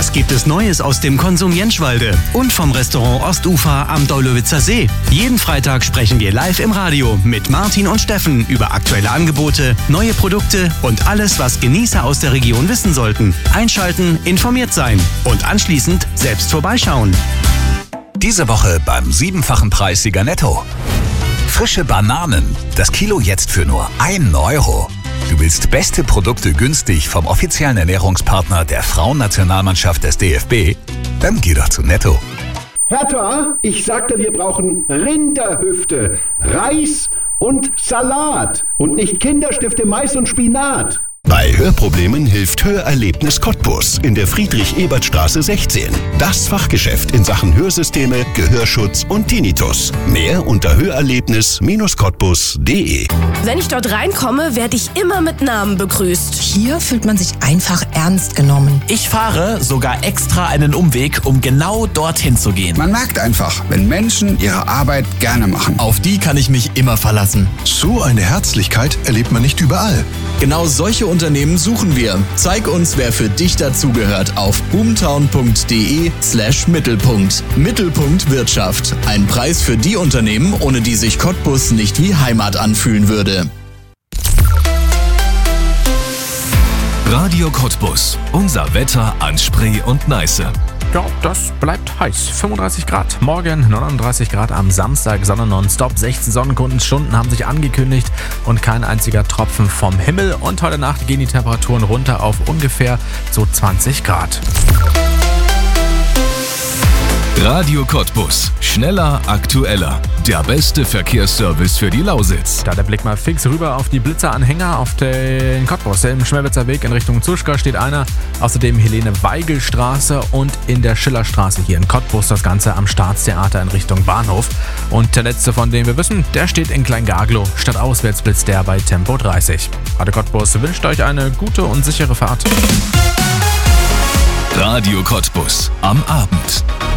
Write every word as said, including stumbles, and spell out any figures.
Was gibt es Neues aus dem Konsum Jentschwalde und vom Restaurant Ostufer am Daulowitzer See? Jeden Freitag sprechen wir live im Radio mit Martin und Steffen über aktuelle Angebote, neue Produkte und alles, was Genießer aus der Region wissen sollten. Einschalten, informiert sein und anschließend selbst vorbeischauen. Diese Woche beim siebenfachen Preis Sieger Netto. Frische Bananen. Das Kilo jetzt für nur ein Euro. Du willst beste Produkte günstig vom offiziellen Ernährungspartner der Frauennationalmannschaft des D F B? Dann geh doch zu Netto. Hertha, ich sagte, wir brauchen Rinderhüfte, Reis und Salat und nicht Kinderstifte, Mais und Spinat. Bei Hörproblemen hilft Hörerlebnis Cottbus in der Friedrich-Ebert-Straße sechzehn. Das Fachgeschäft in Sachen Hörsysteme, Gehörschutz und Tinnitus. Mehr unter hörerlebnis Cottbus punkt de. Wenn ich dort reinkomme, werde ich immer mit Namen begrüßt. Hier fühlt man sich einfach ernst genommen. Ich fahre sogar extra einen Umweg, um genau dorthin zu gehen. Man merkt einfach, wenn Menschen ihre Arbeit gerne machen. Auf die kann ich mich immer verlassen. So eine Herzlichkeit erlebt man nicht überall. Genau solche Unternehmen suchen wir. Zeig uns, wer für dich dazugehört auf boomtown punkt de slash Mittelpunkt. Mittelpunkt Wirtschaft. Ein Preis für die Unternehmen, ohne die sich Cottbus nicht wie Heimat anfühlen würde. Radio Cottbus. Unser Wetter an Spree und Neiße. Ja, das bleibt heiß. fünfunddreißig Grad. Morgen neununddreißig Grad am Samstag. Sonne nonstop. sechzehn Sonnenkundenstunden haben sich angekündigt und kein einziger Tropfen vom Himmel. Und heute Nacht gehen die Temperaturen runter auf ungefähr so zwanzig Grad. Radio Cottbus. Schneller, aktueller. Der beste Verkehrsservice für die Lausitz. Da der Blick mal fix rüber auf die Blitzeranhänger auf den Cottbus. Im Schmelwitzer Weg in Richtung Zuschka steht einer. Außerdem Helene-Weigel-Straße und in der Schillerstraße hier in Cottbus das Ganze am Staatstheater in Richtung Bahnhof. Und der letzte, von dem wir wissen, der steht in Kleingarglow. Stadtauswärts blitzt der bei Tempo dreißig. Radio Cottbus wünscht euch eine gute und sichere Fahrt. Radio Cottbus am Abend.